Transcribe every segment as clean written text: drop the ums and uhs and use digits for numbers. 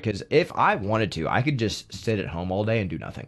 Because if I wanted to, I could just sit at home all day and do nothing.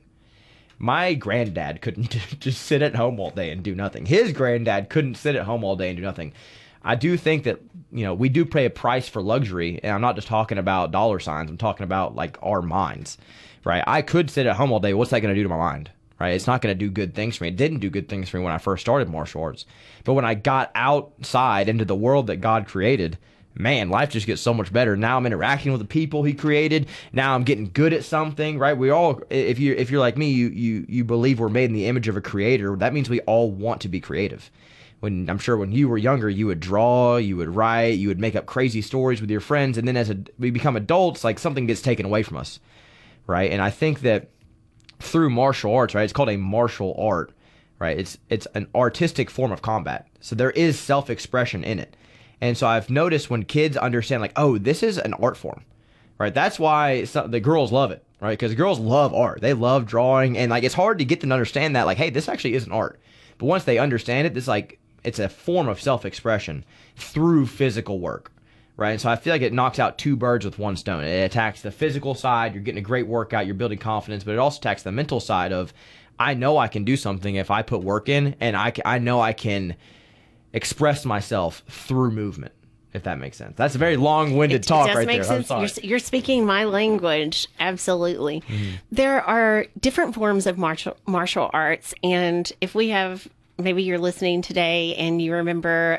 My granddad couldn't just sit at home all day and do nothing. His granddad couldn't sit at home all day and do nothing. I do think that, we do pay a price for luxury, and I'm not just talking about dollar signs. I'm talking about like our minds, right? I could sit at home all day. What's that going to do to my mind, right? It's not going to do good things for me. It didn't do good things for me when I first started martial arts. But when I got outside into the world that God created, man, life just gets so much better. Now I'm interacting with the people he created. Now I'm getting good at something, right? We all, if you're like me, you believe we're made in the image of a creator. That means we all want to be creative. I'm sure when you were younger, you would draw, you would write, you would make up crazy stories with your friends. And then as we become adults, like something gets taken away from us, right? And I think that through martial arts, right, it's called a martial art, right? It's an artistic form of combat. So there is self-expression in it. And so I've noticed when kids understand, like, oh, this is an art form, right? That's why the girls love it, right? Because girls love art. They love drawing. And, like, it's hard to get them to understand that, like, hey, this actually is an art. But once they understand it, it's a form of self-expression through physical work, right? And so I feel like it knocks out two birds with one stone. It attacks the physical side. You're getting a great workout. You're building confidence. But it also attacks the mental side of, I know I can do something if I put work in, and I know I can express myself through movement, if that makes sense. That's a very long-winded talk right there. Sense. I'm sorry. You're speaking my language. Absolutely. Mm-hmm. There are different forms of martial arts. And if we have, maybe you're listening today and you remember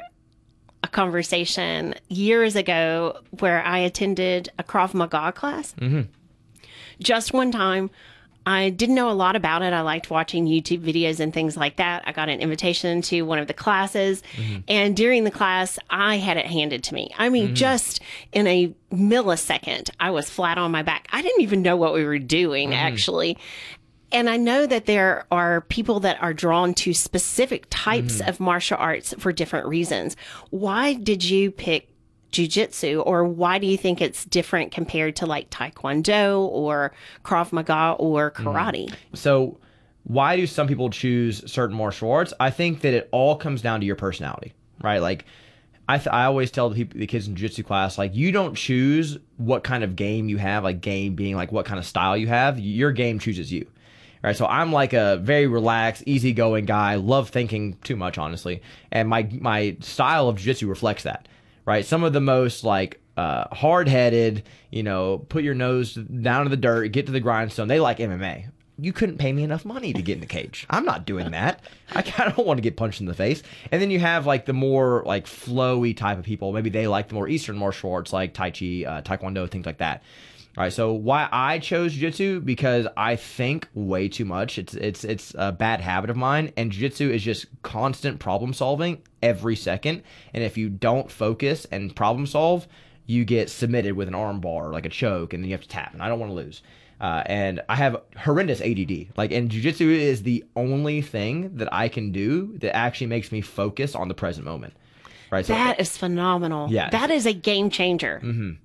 a conversation years ago where I attended a Krav Maga class. Mm-hmm. Just one time. I didn't know a lot about it. I liked watching YouTube videos and things like that. I got an invitation to one of the classes. Mm-hmm. And during the class, I had it handed to me. I mean, just in a millisecond, I was flat on my back. I didn't even know what we were doing, actually. And I know that there are people that are drawn to specific types of martial arts for different reasons. Why did you pick jiu-jitsu, or why do you think it's different compared to like taekwondo or Krav Maga or karate? So why do some people choose certain martial arts? I think that it all comes down to your personality, right? Like I always tell the kids in jiu-jitsu class, like, you don't choose what kind of game you have, like game being like what kind of style you have. Your game chooses you. Right, so I'm like a very relaxed, easygoing guy, love thinking too much, honestly. And my style of jiu-jitsu reflects that. Right, some of the most like hard-headed, put your nose down to the dirt, get to the grindstone. They like MMA. You couldn't pay me enough money to get in the cage. I'm not doing that. I don't want to get punched in the face. And then you have like the more like flowy type of people. Maybe they like the more Eastern martial arts like Tai Chi, Taekwondo, things like that. All right, so why I chose jiu-jitsu? Because I think way too much. It's a bad habit of mine, and jiu-jitsu is just constant problem solving every second. And if you don't focus and problem solve, you get submitted with an arm bar, like a choke, and then you have to tap. And I don't want to lose. And I have horrendous ADD. And jiu-jitsu is the only thing that I can do that actually makes me focus on the present moment. Right. That is phenomenal. Yeah. That is a game changer. Mm-hmm.